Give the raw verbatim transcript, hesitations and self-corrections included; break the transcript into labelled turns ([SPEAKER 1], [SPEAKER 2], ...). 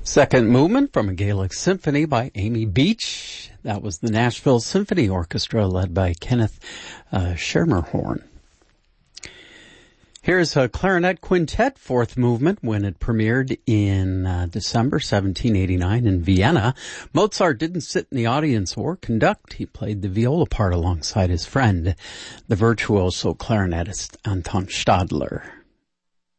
[SPEAKER 1] Second movement from a Gaelic symphony by Amy Beach. That was the Nashville Symphony Orchestra led by Kenneth uh, Schermerhorn. Here's a clarinet quintet, fourth movement, when it premiered in uh, December seventeen eighty-nine in Vienna. Mozart didn't sit in the audience or conduct. He played the viola part alongside his friend, the virtuoso clarinetist Anton Stadler.